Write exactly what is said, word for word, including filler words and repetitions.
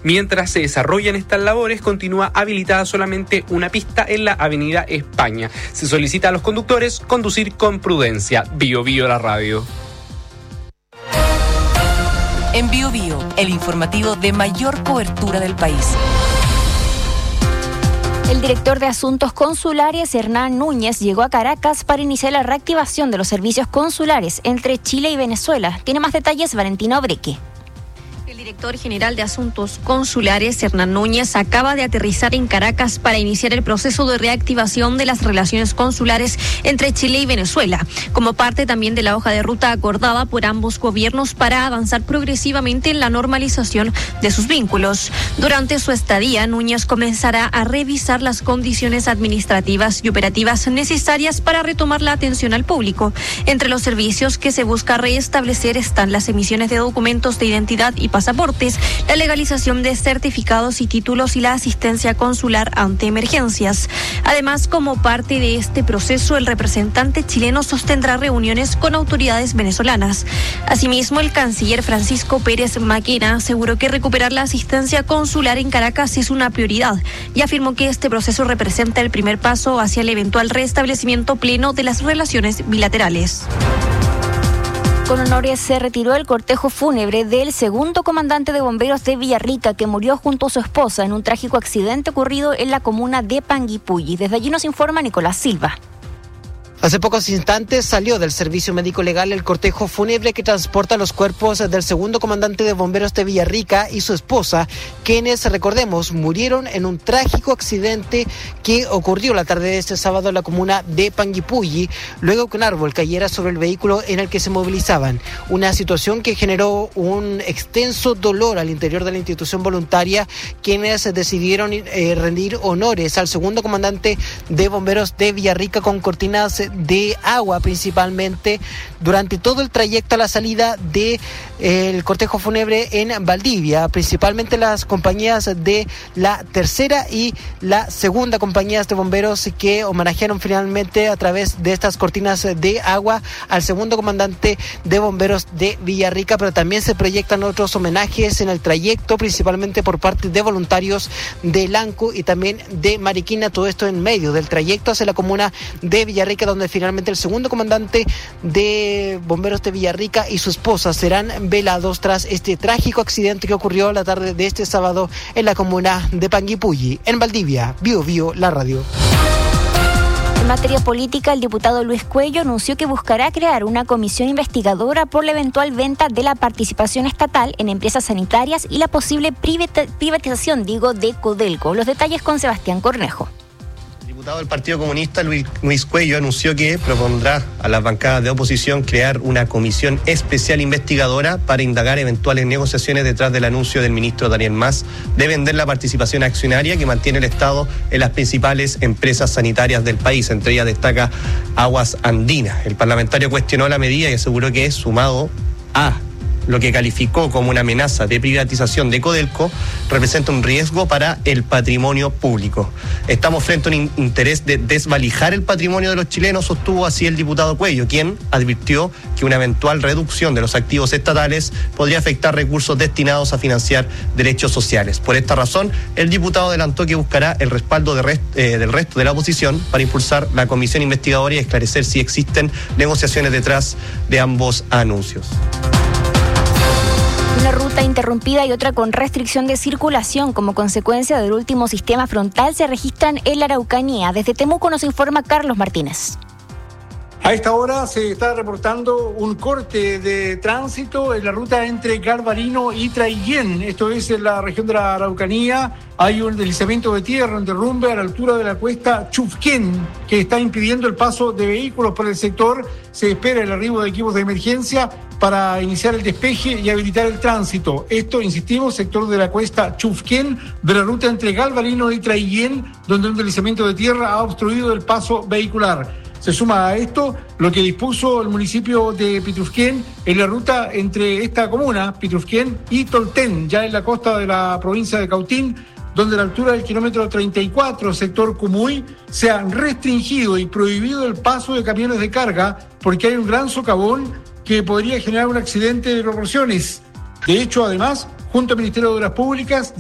Mientras se desarrollan estas labores, continúa habilitada solamente una pista en la avenida España. Se solicita a los conductores conducir con prudencia. Bio Bio la radio. En Bio Bio, el informativo de mayor cobertura del país. El director de Asuntos Consulares, Hernán Núñez, llegó a Caracas para iniciar la reactivación de los servicios consulares entre Chile y Venezuela. Tiene más detalles Valentina Obreque. El director general de Asuntos Consulares, Hernán Núñez, acaba de aterrizar en Caracas para iniciar el proceso de reactivación de las relaciones consulares entre Chile y Venezuela, como parte también de la hoja de ruta acordada por ambos gobiernos para avanzar progresivamente en la normalización de sus vínculos. Durante su estadía, Núñez comenzará a revisar las condiciones administrativas y operativas necesarias para retomar la atención al público. Entre los servicios que se busca restablecer están las emisiones de documentos de identidad y pasaportes, la legalización de certificados y títulos y la asistencia consular ante emergencias. Además, como parte de este proceso, el representante chileno sostendrá reuniones con autoridades venezolanas. Asimismo, el canciller Francisco Pérez Maquena aseguró que recuperar la asistencia consular en Caracas es una prioridad y afirmó que este proceso representa el primer paso hacia el eventual restablecimiento pleno de las relaciones bilaterales. Con honores se retiró el cortejo fúnebre del segundo comandante de bomberos de Villarrica, que murió junto a su esposa en un trágico accidente ocurrido en la comuna de Panguipulli. Desde allí nos informa Nicolás Silva. Hace pocos instantes salió del servicio médico legal el cortejo fúnebre que transporta los cuerpos del segundo comandante de bomberos de Villarrica y su esposa, quienes, recordemos, murieron en un trágico accidente que ocurrió la tarde de este sábado en la comuna de Panguipulli, luego que un árbol cayera sobre el vehículo en el que se movilizaban. Una situación que generó un extenso dolor al interior de la institución voluntaria, quienes decidieron eh, rendir honores al segundo comandante de bomberos de Villarrica con cortinas de agua principalmente durante todo el trayecto a la salida de eh, el cortejo fúnebre en Valdivia, principalmente las compañías de la tercera y la segunda compañías de bomberos que homenajearon finalmente a través de estas cortinas de agua al segundo comandante de bomberos de Villarrica, pero también se proyectan otros homenajes en el trayecto, principalmente por parte de voluntarios de Lanco y también de Mariquina, todo esto en medio del trayecto hacia la comuna de Villarrica, donde finalmente el segundo comandante de bomberos de Villarrica y su esposa serán velados tras este trágico accidente que ocurrió la tarde de este sábado en la comuna de Panguipulli, en Valdivia. Bio Bio, la radio. En materia política, el diputado Luis Cuello anunció que buscará crear una comisión investigadora por la eventual venta de la participación estatal en empresas sanitarias y la posible privatización, digo, de Codelco. Los detalles con Sebastián Cornejo. El diputado del Partido Comunista, Luis, Luis Cuello, anunció que propondrá a las bancadas de oposición crear una comisión especial investigadora para indagar eventuales negociaciones detrás del anuncio del ministro Daniel Mas de vender la participación accionaria que mantiene el Estado en las principales empresas sanitarias del país. Entre ellas destaca Aguas Andinas. El parlamentario cuestionó la medida y aseguró que, sumado a lo que calificó como una amenaza de privatización de Codelco, representa un riesgo para el patrimonio público. Estamos frente a un interés de desvalijar el patrimonio de los chilenos, sostuvo así el diputado Cuello, quien advirtió que una eventual reducción de los activos estatales podría afectar recursos destinados a financiar derechos sociales. Por esta razón, el diputado adelantó que buscará el respaldo de rest, eh, del resto de la oposición para impulsar la comisión investigadora y esclarecer si existen negociaciones detrás de ambos anuncios. Una ruta interrumpida y otra con restricción de circulación como consecuencia del último sistema frontal se registran en la Araucanía. Desde Temuco nos informa Carlos Martínez. A esta hora se está reportando un corte de tránsito en la ruta entre Garbarino y Traiguén. Esto es en la región de la Araucanía. Hay un deslizamiento de tierra, un derrumbe a la altura de la cuesta Chufquén que está impidiendo el paso de vehículos por el sector. Se espera el arribo de equipos de emergencia para iniciar el despeje y habilitar el tránsito. Esto, insistimos, sector de la cuesta Chufquén de la ruta entre Garbarino y Traiguén, donde un deslizamiento de tierra ha obstruido el paso vehicular. Se suma a esto lo que dispuso el municipio de Pitrufquén en la ruta entre esta comuna, Pitrufquén, y Tolten, ya en la costa de la provincia de Cautín, donde a la altura del kilómetro treinta y cuatro, sector Cumuy, se ha restringido y prohibido el paso de camiones de carga porque hay un gran socavón que podría generar un accidente de proporciones. De hecho, además, junto al Ministerio de Obras Públicas,